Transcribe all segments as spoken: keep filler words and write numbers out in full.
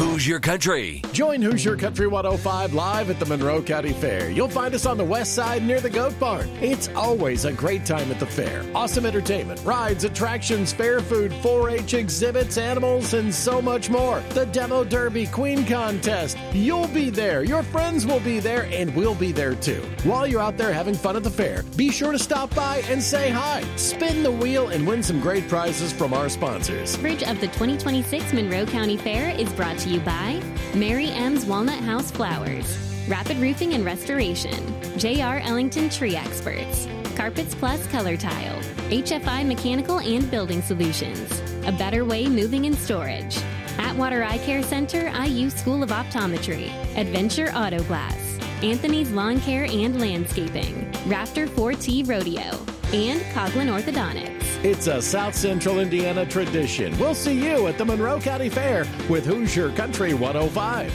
Who's Your Country? Join Who's Your Country one oh five live at the Monroe County Fair. You'll find us on the west side near the Goat Barn. It's always a great time at the fair. Awesome entertainment, rides, attractions, fair food, four H exhibits, animals, and so much more. The Demo Derby Queen Contest. You'll be there. Your friends will be there, and we'll be there too. While you're out there having fun at the fair, be sure to stop by and say hi. Spin the wheel and win some great prizes from our sponsors. Coverage of the twenty twenty-six Monroe County Fair is brought to you by Mary M's Walnut House Flowers, Rapid Roofing and Restoration, J R Ellington Tree Experts, Carpets Plus Color Tile, H F I Mechanical and Building Solutions, A Better Way Moving and Storage, Atwater Eye Care Center, I U School of Optometry, Adventure Auto Glass, Anthony's Lawn Care and Landscaping, Rafter four T Rodeo, and Coughlin Orthodontics. It's a South Central Indiana tradition. We'll see you at the Monroe County Fair with Who's Your Country one oh five.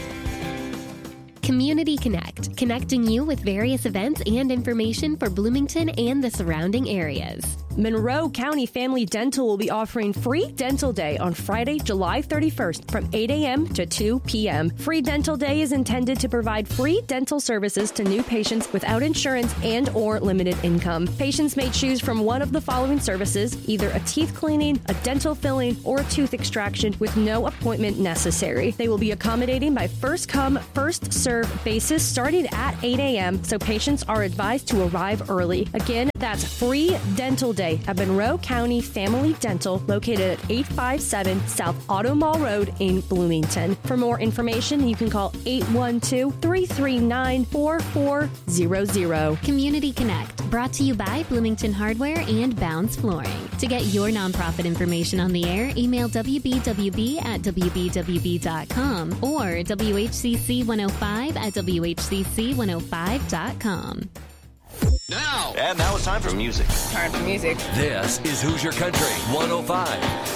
Community Connect, connecting you with various events and information for Bloomington and the surrounding areas. Monroe County Family Dental will be offering Free Dental Day on Friday, July thirty-first from eight a.m. to two p.m. Free Dental Day is intended to provide free dental services to new patients without insurance and or limited income. Patients may choose from one of the following services, either a teeth cleaning, a dental filling, or a tooth extraction with no appointment necessary. They will be accommodating by first come, first serve basis starting at eight a.m., so patients are advised to arrive early. Again, that's Free Dental Day at Monroe County Family Dental, located at eight five seven South Auto Mall Road in Bloomington. For more information, you can call eight one two, three three nine, four four zero zero. Community Connect, brought to you by Bloomington Hardware and Bounds Flooring. To get your nonprofit information on the air, email w b w b at w b w b dot com or W H C C one oh five at w h c c one oh five dot com. Now! And now it's time for music. Time for music. This is Who's Your Country one oh five.